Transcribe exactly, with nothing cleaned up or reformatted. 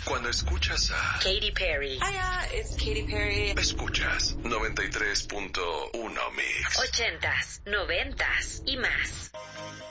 Cuando escuchas a Katy Perry. Hiya, it's Katy Perry. Escuchas noventa y tres punto uno Mix. Ochentas, noventas y más.